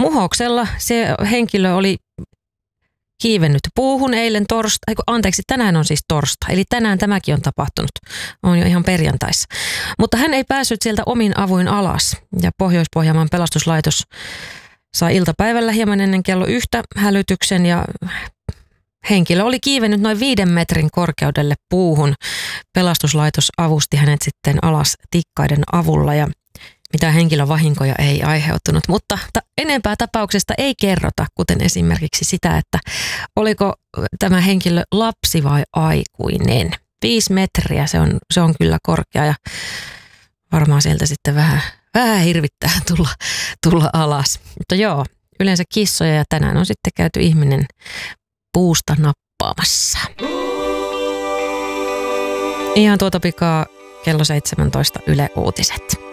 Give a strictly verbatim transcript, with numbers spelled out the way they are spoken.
Muhoksella se henkilö oli kiivennyt puuhun eilen torstai, anteeksi, tänään on siis torstai, eli tänään tämäkin on tapahtunut, on jo ihan perjantaissa. Mutta hän ei päässyt sieltä omin avuin alas ja Pohjois-Pohjanmaan pelastuslaitos sai iltapäivällä hieman ennen kello yhtä hälytyksen ja henkilö oli kiivennyt noin viiden metrin korkeudelle puuhun. Pelastuslaitos avusti hänet sitten alas tikkaiden avulla ja mitään henkilövahinkoja ei aiheutunut, mutta ta- enempää tapauksesta ei kerrota, kuten esimerkiksi sitä, että oliko tämä henkilö lapsi vai aikuinen. Viisi metriä, se on, se on kyllä korkea ja varmaan sieltä sitten vähän, vähän hirvittää tulla, tulla alas. Mutta joo, yleensä kissoja ja tänään on sitten käyty ihminen puusta nappaamassa. Ihan tuota pikaa kello seitsemäntoista Yle Uutiset.